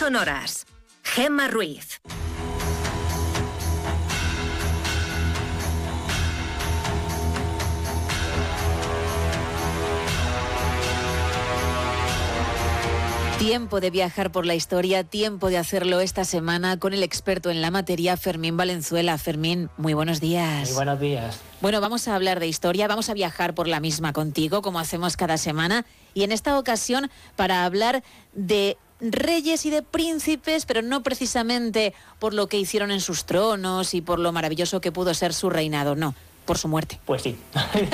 sonoras. Gemma Ruiz. Tiempo de viajar por la historia, tiempo de hacerlo esta semana con el experto en la materia, Fermín Valenzuela. Fermín, muy buenos días. Muy buenos días. Bueno, vamos a hablar de historia, vamos a viajar por la misma contigo, como hacemos cada semana, y en esta ocasión para hablar de reyes y de príncipes, pero no precisamente por lo que hicieron en sus tronos y por lo maravilloso que pudo ser su reinado, no. Por su muerte. Pues sí,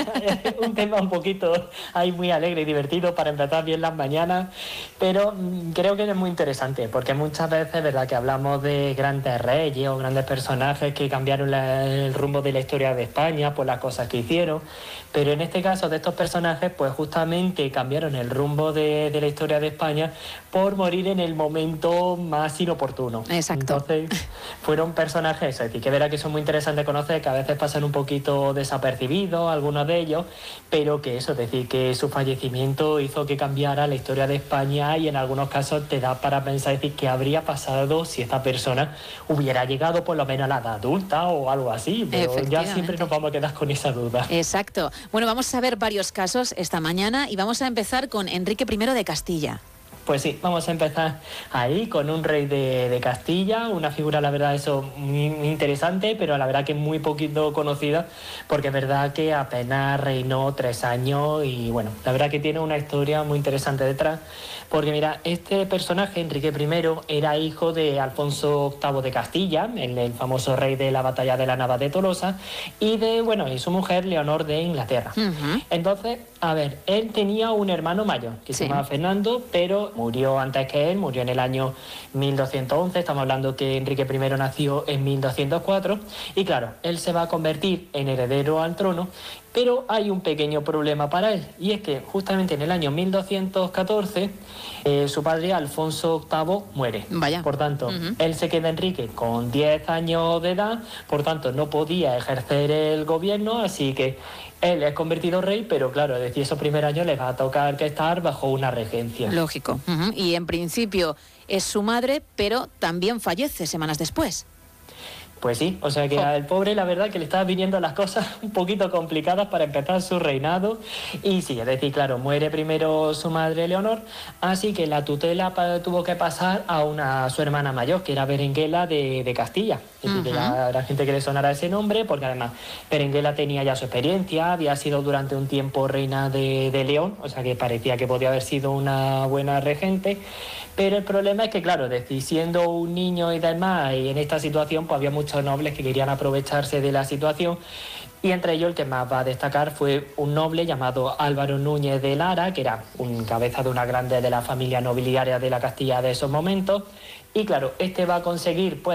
un tema un poquito ahí muy alegre y divertido para empezar bien las mañanas, pero creo que es muy interesante, porque muchas veces, verdad, que hablamos de grandes reyes o grandes personajes que cambiaron el rumbo de la historia de España por las cosas que hicieron, pero en este caso de estos personajes, pues justamente cambiaron el rumbo de la historia de España por morir en el momento más inoportuno. Exacto. Entonces, fueron personajes, es decir, que verá que son muy interesantes de conocer, que a veces pasan un poquito desapercibidos, algunos de ellos, pero que eso, es decir, que su fallecimiento hizo que cambiara la historia de España y en algunos casos te da para pensar, decir, qué habría pasado si esta persona hubiera llegado por lo menos a la edad adulta o algo así, pero ya siempre nos vamos a quedar con esa duda. Exacto. Bueno, vamos a ver varios casos esta mañana y vamos a empezar con Enrique I de Castilla. Pues sí, vamos a empezar ahí con un rey de Castilla, una figura, la verdad, eso muy interesante, pero la verdad que muy poquito conocida, porque es verdad que apenas reinó 3 años y bueno, la verdad que tiene una historia muy interesante detrás, porque mira, este personaje, Enrique I, era hijo de Alfonso VIII de Castilla, el famoso rey de la batalla de la Nava de Tolosa, y y su mujer, Leonor de Inglaterra. Entonces, a ver, él tenía un hermano mayor, que se llamaba Fernando, pero murió antes que él, murió en el año 1211, estamos hablando que Enrique I nació en 1204, y claro, él se va a convertir en heredero al trono, pero hay un pequeño problema para él, y es que justamente en el año 1214 su padre Alfonso VIII muere. Vaya. Por tanto, él se queda Enrique con 10 años de edad, por tanto no podía ejercer el gobierno, así que él es convertido rey, pero claro, es decir, esos primeros años les va a tocar que estar bajo una regencia. Lógico. Y en principio es su madre, pero también fallece semanas después. Pues sí, o sea que al pobre la verdad que le estaban viniendo las cosas un poquito complicadas para empezar su reinado y sí, es decir, claro, muere primero su madre Leonor, así que la tutela tuvo que pasar a su hermana mayor, que era Berenguela de Castilla. Es decir, que ya habrá gente que le sonará ese nombre, porque además Berenguela tenía ya su experiencia, había sido durante un tiempo reina de León, o sea que parecía que podía haber sido una buena regente, pero el problema es que, claro, es decir, siendo un niño y demás, y en esta situación pues había muchos nobles que querían aprovecharse de la situación, y entre ellos el que más va a destacar fue un noble llamado Álvaro Núñez de Lara, que era un cabeza de una grande de la familia nobiliaria de la Castilla de esos momentos, y claro, este va a conseguir pues